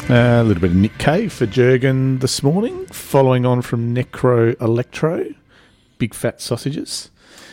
A little bit of Nick Cave for Jurgen this morning, following on from Necro Electro, Big Fat Sausages,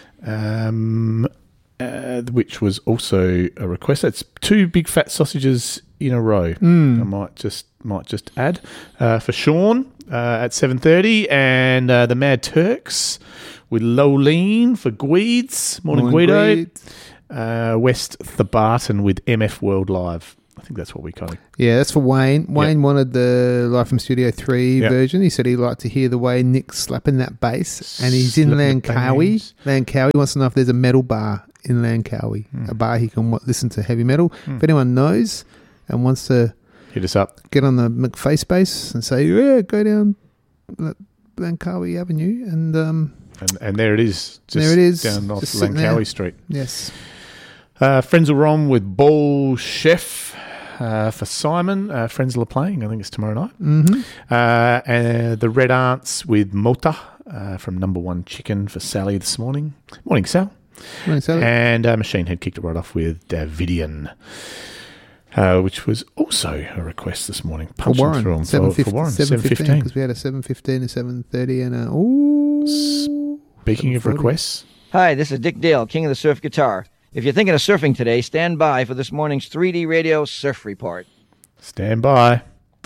which was also a request. That's 2 Big Fat Sausages in a row. I might just add for Sean at 7:30, and the Mad Turks with Lolene for Guides. Morning Guido. West Thebarton with MF World Live. I think that's what we kind of... Yeah, that's for Wayne. Wayne wanted the Live from Studio 3 version. He said he'd like to hear the way Nick's slapping that bass. And he's in Langkawi. Langkawi wants to know if there's a metal bar in Langkawi, a bar he can listen to heavy metal. If anyone knows and wants to... Hit us up. Get on the McFace base and say, yeah, go down Langkawi Avenue. And there it is. There it is. Down off Langkawi Street. Yes. Friends will Rom with Ball Chef for Simon. Friends are playing. I think it's tomorrow night. And the Red Aunts with Mota from Number One Chicken for Sally this morning. Morning, Sal. Morning, Sally. And Machine Head kicked it right off with Davidian, which was also a request this morning. For Warren. For Warren. 7:15 because we had a 7:15, a 7:30 and a... Speaking of requests. Hi, this is Dick Dale, King of the Surf Guitar. If you're thinking of surfing today, stand by for this morning's 3D Radio Surf Report. Stand by.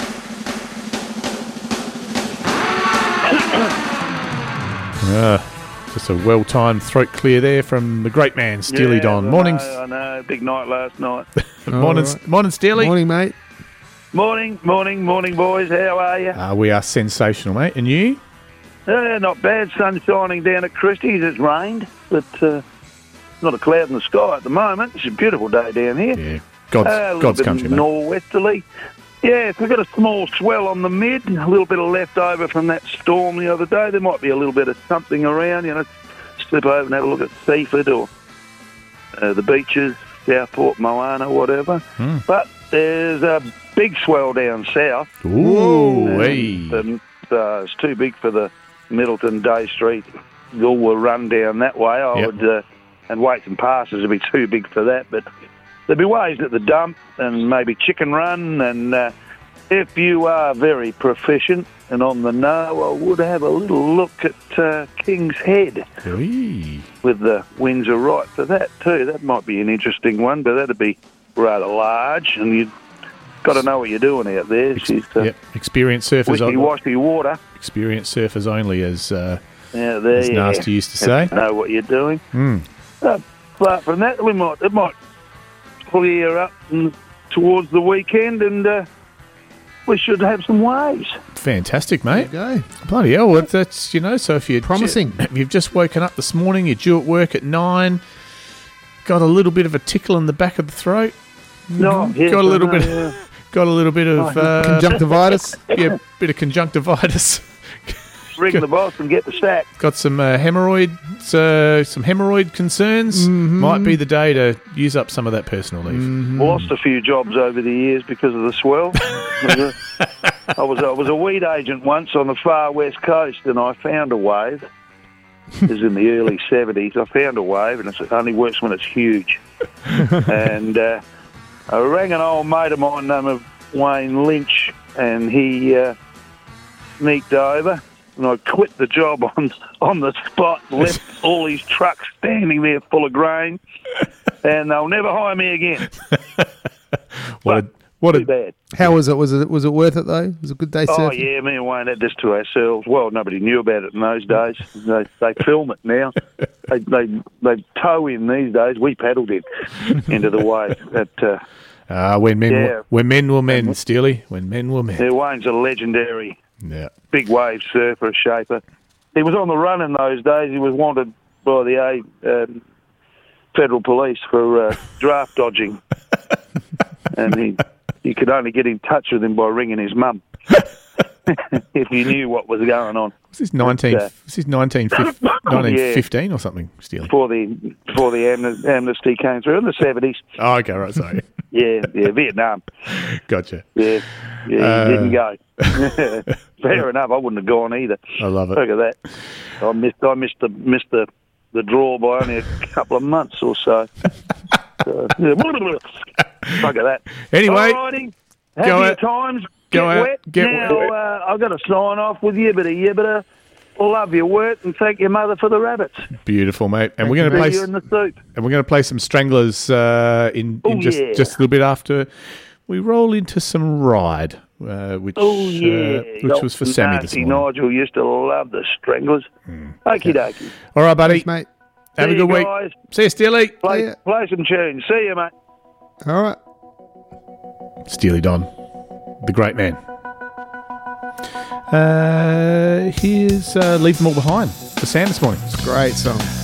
Just a well-timed throat clear there from the great man, Steely Don. Morning. I know. Big night last night. Morning, Steely. Morning, mate. Morning, boys. How are you? We are sensational, mate. And you? Not bad. Sun shining down at Christie's. It's rained, but... not a cloud in the sky at the moment. It's a beautiful day down here. Yeah, God's country, mate. Northwesterly. Yeah, we've got a small swell on the mid, a little bit of leftover from that storm the other day. There might be a little bit of something around, slip over and have a look at Seaford or the beaches, Southport, Moana, whatever. But there's a big swell down south. Ooh, it's too big for the Middleton Day Street. All will run down that way. I would... and weights and passes would be too big for that, but there'd be ways at the dump and maybe Chicken Run, and if you are very proficient and on the know, I would have a little look at King's Head. With the winds are right for that too. That might be an interesting one, but that'd be rather large, and you've got to know what you're doing out there. Experienced surfers. Wishy-washy water. Experienced surfers only, as Nasty used to say. Know what you're doing. Apart from that, it might clear up towards the weekend, and we should have some waves. Fantastic, mate. There you go. Bloody hell, that's so if you're promising, if you've just woken up this morning, you're due at work at 9, got a little bit of a tickle in the back of the throat, got a little bit of conjunctivitis. Yeah, bit of conjunctivitis. Ring the boss and get the sack. Got some hemorrhoid concerns. Might be the day to use up some of that personal leave. Lost a few jobs over the years because of the swell. I was a weed agent once on the far west coast, and I found a wave. It was in the early 70s. I found a wave, and it only works when it's huge. And I rang an old mate of mine named Wayne Lynch, and he sneaked over. And I quit the job on the spot, left all these trucks standing there full of grain, and they'll never hire me again. Too bad. How was it? Was it worth it though? Was it a good day surfing? Oh yeah, me and Wayne had this to ourselves. Well, nobody knew about it in those days. They film it now. They tow in these days. We paddled in into the wave. When men were men, Steely. When men were men. Yeah, Wayne's a legendary. Big wave surfer, shaper. He was on the run in those days. He was wanted by the federal police for draft dodging. And you could only get in touch with him by ringing his mum if you knew what was going on. Was this 1915 or something, Steely? Before the amnesty came through in the 70s. Oh, okay, right, sorry. Yeah, Vietnam. Gotcha. Yeah, he didn't go. Fair enough. I wouldn't have gone either. I love it. Look at that. I missed the draw by only a couple of months or so. Look at that. Anyway, alrighty. Happier times. Go out. wet. Get now, wet. I've got to sign off with yibbida. Love your work and thank your mother for the rabbits. Beautiful, mate. And Thank we're going to you, play. See you in the soup. And we're going to play some Stranglers in just yeah. a little bit after we roll into some Ride, which was for Sammy this Nasty morning. Nigel used to love the Stranglers. Okie dokie. All right, buddy. Thanks, mate. Have a See good you week. guys. See you, Steely. Play some tunes. See you, mate. All right. Steely Don, the great man. Here's Leave Them All Behind for Sam this morning. Great song.